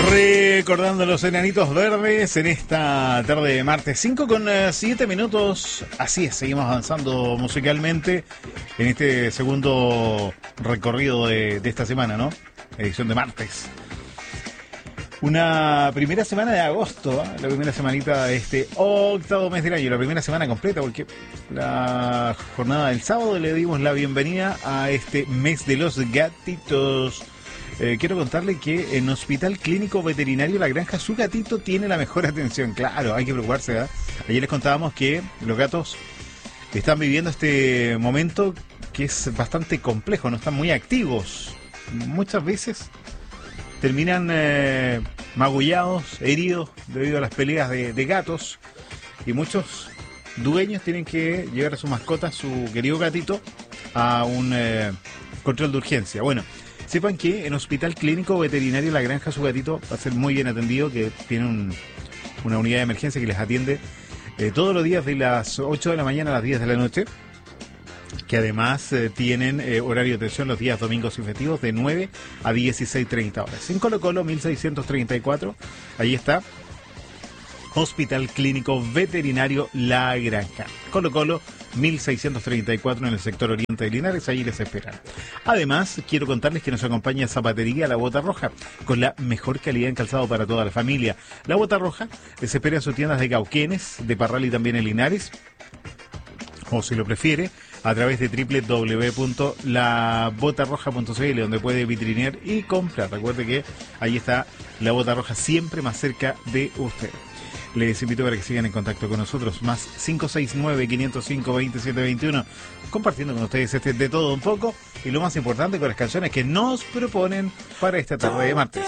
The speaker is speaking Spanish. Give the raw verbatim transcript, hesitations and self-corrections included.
Recordando los enanitos verdes en esta tarde de martes, cinco con siete minutos. Así es, seguimos avanzando musicalmente en este segundo recorrido de, de esta semana, ¿no? Edición de martes. Una primera semana de agosto, ¿eh? La primera semanita de este octavo mes del año, la primera semana completa, porque la jornada del sábado le dimos la bienvenida a este mes de los gatitos. Eh, quiero contarle que en Hospital Clínico Veterinario La Granja su gatito tiene la mejor atención. Claro, hay que preocuparse, ¿verdad? Ayer les contábamos que los gatos están viviendo este momento que es bastante complejo, no están muy activos. Muchas veces terminan eh, magullados, heridos debido a las peleas de, de gatos, y muchos dueños tienen que llevar a su mascota, su querido gatito, a un eh, control de urgencia. Bueno, sepan que en Hospital Clínico Veterinario La Granja su gatito va a ser muy bien atendido, que tiene un, una unidad de emergencia que les atiende eh, todos los días de las ocho de la mañana a las diez de la noche, que además eh, tienen eh, horario de atención los días domingos y festivos de nueve a dieciséis treinta horas. En Colo Colo mil seiscientos treinta y cuatro, ahí está Hospital Clínico Veterinario La Granja. Colo Colo mil seiscientos treinta y cuatro en el sector oriente de Linares, allí les esperan. Además, quiero contarles que nos acompaña Zapatería La Bota Roja, con la mejor calidad en calzado para toda la familia. La Bota Roja les espera en sus tiendas de Cauquenes, de Parral y también en Linares, o si lo prefiere, a través de doble u doble u doble u punto la bota roja punto c l, donde puede vitrinear y comprar. Recuerde que ahí está La Bota Roja, siempre más cerca de usted. Les invito para que sigan en contacto con nosotros, más cinco seis nueve, cinco cero cinco, dos siete dos uno, compartiendo con ustedes este de todo un poco, y lo más importante, con las canciones que nos proponen para esta tarde de martes.